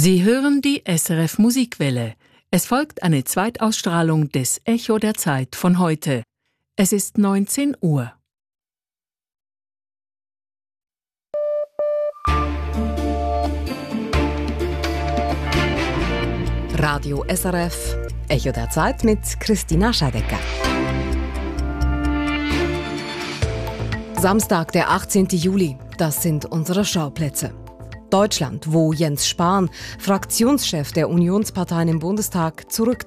Sie hören die SRF Musikwelle. Es folgt eine Zweitausstrahlung des Echo der Zeit von heute. Es ist 19 Uhr. Radio SRF, Echo der Zeit mit Christina Scheidecker. Samstag, der 18. Juli, das sind unsere Schauplätze. Deutschland, wo Jens Spahn, Fraktionschef der Unionsparteien im Bundestag, zurück